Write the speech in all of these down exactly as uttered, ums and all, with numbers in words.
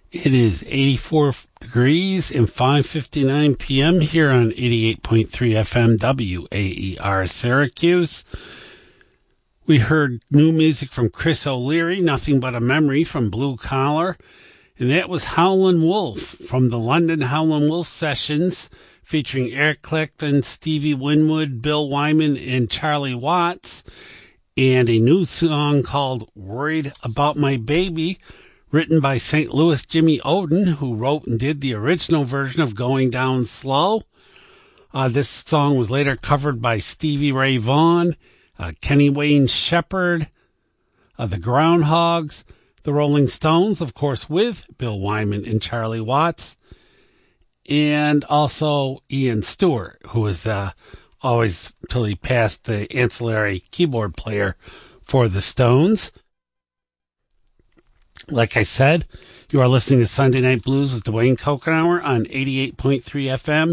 It is eighty-four degrees and five fifty-nine p.m. here on eighty-eight point three F M W A E R Syracuse. We heard new music from Chris O'Leary, Nothing But a Memory from Blue Collar. And that was Howlin' Wolf from the London Howlin' Wolf Sessions, featuring Eric Clapton, Stevie Winwood, Bill Wyman, and Charlie Watts. And a new song called Worried About My Baby, written by Saint Louis Jimmy Oden, who wrote and did the original version of Going Down Slow. Uh, this song was later covered by Stevie Ray Vaughan, uh, Kenny Wayne Shepherd, uh, the Groundhogs, the Rolling Stones, of course, with Bill Wyman and Charlie Watts, and also Ian Stewart, who was uh, always, till he passed, the ancillary keyboard player for the Stones. Like I said, you are listening to Sunday Night Blues with Dwayne Kokenauer on eighty-eight point three F M,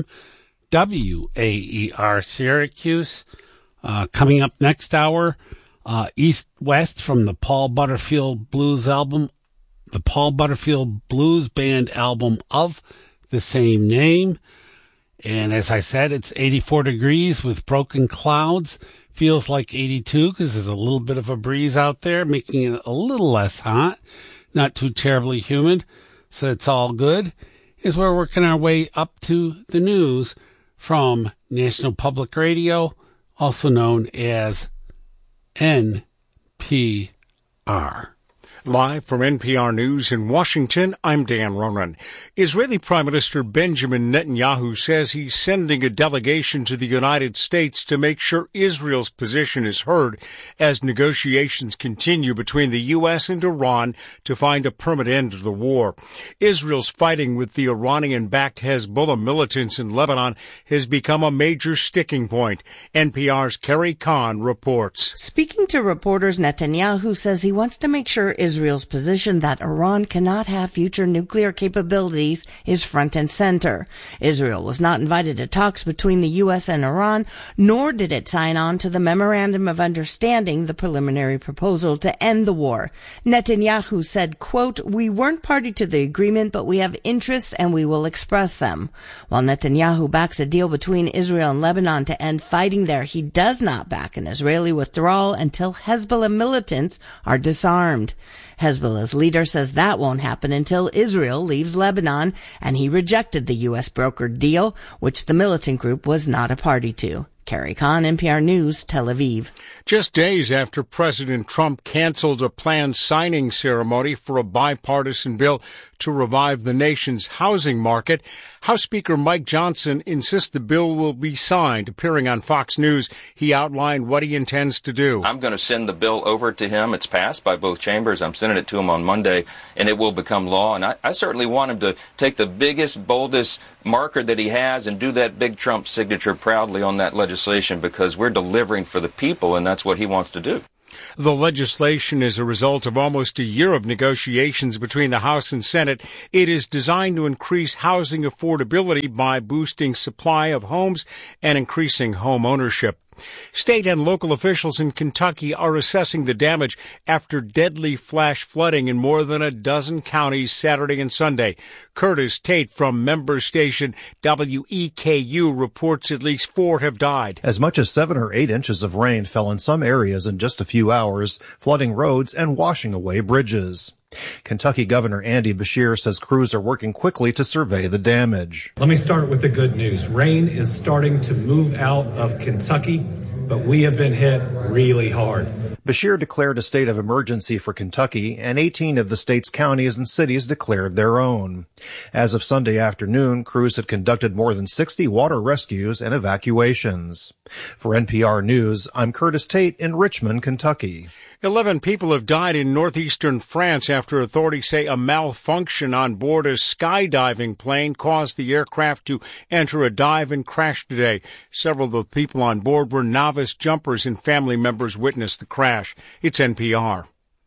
W A E R Syracuse. Uh, coming up next hour, uh, East West from the Paul Butterfield Blues album, the Paul Butterfield Blues Band album of the same name. And as I said, it's eighty-four degrees with broken clouds. Feels like eighty-two because there's a little bit of a breeze out there, making it a little less hot. Not too terribly humid, so it's all good. As we're working our way up to the news from National Public Radio, also known as N P R. Live from N P R News in Washington, I'm Dan Ronan. Israeli Prime Minister Benjamin Netanyahu says he's sending a delegation to the United States to make sure Israel's position is heard as negotiations continue between the U S and Iran to find a permanent end to the war. Israel's fighting with the Iranian-backed Hezbollah militants in Lebanon has become a major sticking point. N P R's Carrie Kahn reports. Speaking to reporters, Netanyahu says he wants to make sure Israel Israel's position that Iran cannot have future nuclear capabilities is front and center. Israel was not invited to talks between the U S and Iran, nor did it sign on to the Memorandum of Understanding, the preliminary proposal to end the war. Netanyahu said, quote, "We weren't party to the agreement, but we have interests and we will express them." While Netanyahu backs a deal between Israel and Lebanon to end fighting there, he does not back an Israeli withdrawal until Hezbollah militants are disarmed. Hezbollah's leader says that won't happen until Israel leaves Lebanon, and he rejected the U S brokered deal, which the militant group was not a party to. Carrie Kahn, N P R News, Tel Aviv. Just days after President Trump canceled a planned signing ceremony for a bipartisan bill to revive the nation's housing market, House Speaker Mike Johnson insists the bill will be signed. Appearing on Fox News, he outlined what he intends to do. I'm going to send the bill over to him. It's passed by both chambers. I'm sending it to him on Monday, and it will become law. And I, I certainly want him to take the biggest, boldest marker that he has and do that big Trump signature proudly on that legislation, because we're delivering for the people, and that's what he wants to do. The legislation is a result of almost a year of negotiations between the House and Senate. It is designed to increase housing affordability by boosting supply of homes and increasing home ownership. State and local officials in Kentucky are assessing the damage after deadly flash flooding in more than a dozen counties Saturday and Sunday. Curtis Tate from member station W E K U reports at least four have died. As much as seven or eight inches of rain fell in some areas in just a few hours, flooding roads and washing away bridges. Kentucky Governor Andy Beshear says crews are working quickly to survey the damage. Let me start with the good news. Rain is starting to move out of Kentucky, but we have been hit really hard. Beshear declared a state of emergency for Kentucky, and eighteen of the state's counties and cities declared their own. As of Sunday afternoon, crews had conducted more than sixty water rescues and evacuations. For N P R News, I'm Curtis Tate in Richmond, Kentucky. Eleven people have died in northeastern France after authorities say a malfunction on board a skydiving plane caused the aircraft to enter a dive and crash today. Several of the people on board were novice jumpers, and family members witnessed the crash. It's N P R.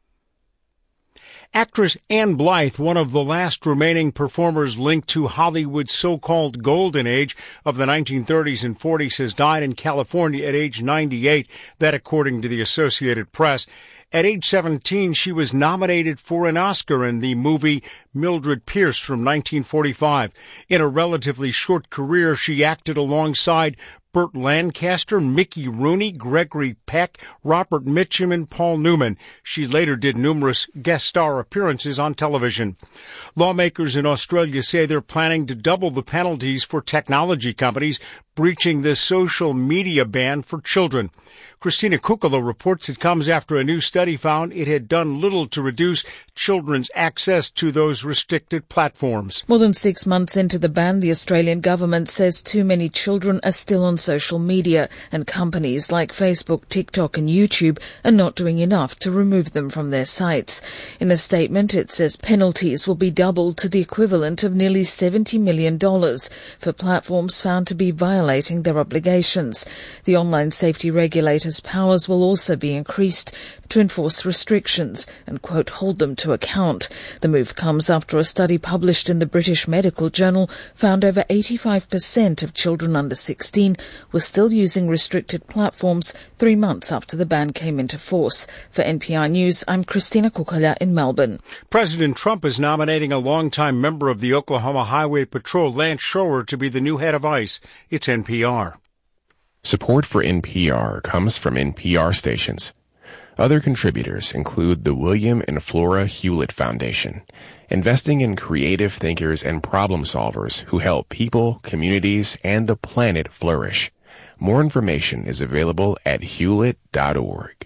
Actress Ann Blyth, one of the last remaining performers linked to Hollywood's so-called golden age of the nineteen thirties and forties, has died in California at age ninety-eight. That according to the Associated Press. At age seventeen, she was nominated for an Oscar in the movie Mildred Pierce from nineteen forty-five. In a relatively short career, she acted alongside Burt Lancaster, Mickey Rooney, Gregory Peck, Robert Mitchum, and Paul Newman. She later did numerous guest star appearances on television. Lawmakers in Australia say they're planning to double the penalties for technology companies breaching the social media ban for children. Christina Kukala reports it comes after a new study found it had done little to reduce children's access to those restricted platforms. More than six months into the ban, the Australian government says too many children are still on social media, and companies like Facebook, TikTok and YouTube are not doing enough to remove them from their sites. In a statement, it says penalties will be doubled to the equivalent of nearly seventy million dollars for platforms found to be violating their obligations. The online safety regulator's powers will also be increased to enforce restrictions and, quote, hold them to account. The move comes after a study published in the British Medical Journal found over eighty-five percent of children under sixteen were still using restricted platforms three months after the ban came into force. For N P R News, I'm Christina Kukala in Melbourne. President Trump is nominating a longtime member of the Oklahoma Highway Patrol, Lance Schroer, to be the new head of ICE. It's N P R. Support for N P R comes from N P R stations. Other contributors include the William and Flora Hewlett Foundation, investing in creative thinkers and problem solvers who help people, communities, and the planet flourish. More information is available at hewlett dot org.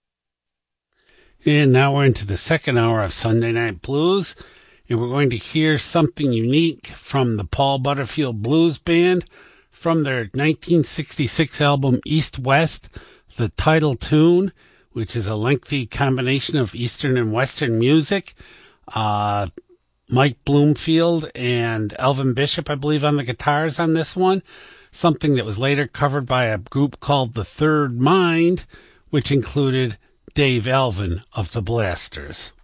And now we're into the second hour of Sunday Night Blues, and we're going to hear something unique from the Paul Butterfield Blues Band from their nineteen sixty-six album East West. The title tune, which is a lengthy combination of Eastern and Western music. Uh, Mike Bloomfield and Elvin Bishop, I believe, on the guitars on this one. Something that was later covered by a group called The Third Mind, which included Dave Alvin of the Blasters.